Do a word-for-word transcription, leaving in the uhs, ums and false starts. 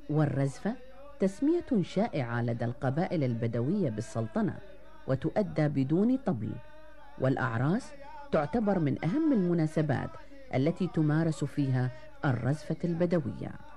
والرزفة تسمية شائعة لدى القبائل البدوية بالسلطنة، وتؤدى بدون طبل. والأعراس تعتبر من أهم المناسبات التي تمارس فيها الرزفة البدوية.